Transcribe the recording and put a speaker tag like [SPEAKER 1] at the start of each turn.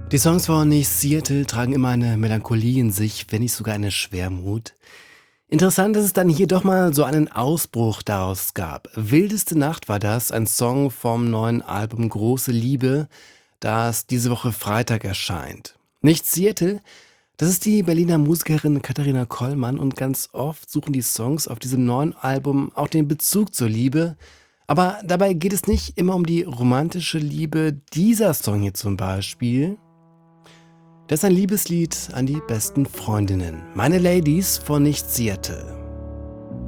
[SPEAKER 1] Die Songs von Nicht Seattle tragen immer eine Melancholie in sich, wenn nicht sogar eine Schwermut. Interessant, dass es dann hier doch mal so einen Ausbruch daraus gab. Wildeste Nacht war das, ein Song vom neuen Album Große Liebe, das diese Woche Freitag erscheint. Nicht Seattle, das ist die Berliner Musikerin Katharina Kollmann und ganz oft suchen die Songs auf diesem neuen Album auch den Bezug zur Liebe. Aber dabei geht es nicht immer um die romantische Liebe. Dieser Song hier zum Beispiel, das ist ein Liebeslied an die besten Freundinnen. Meine Ladies von Nicht Seattle.